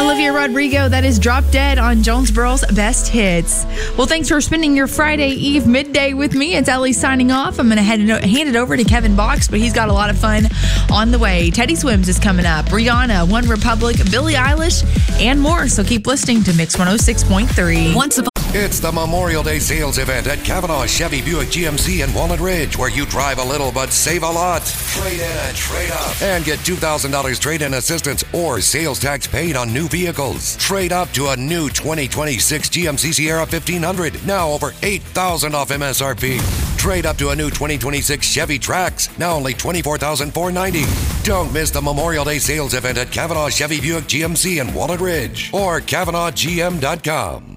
Olivia Rodrigo, that is Drop Dead on Jonesboro's Best Hits. Well, thanks for spending your Friday Eve midday with me. It's Ellie signing off. I'm going to hand it over to Kevin Box, but he's got a lot of fun on the way. Teddy Swims is coming up. Rihanna, One Republic, Billie Eilish, and more. So keep listening to Mix 106.3. It's the Memorial Day sales event at Kavanaugh Chevy Buick GMC in Walnut Ridge, where you drive a little but save a lot. Trade in and trade up. And get $2,000 trade-in assistance or sales tax paid on new vehicles. Trade up to a new 2026 GMC Sierra 1500, now over $8,000 off MSRP. Trade up to a new 2026 Chevy Trax, now only $24,490. Don't miss the Memorial Day sales event at Kavanaugh Chevy Buick GMC in Walnut Ridge or KavanaughGM.com.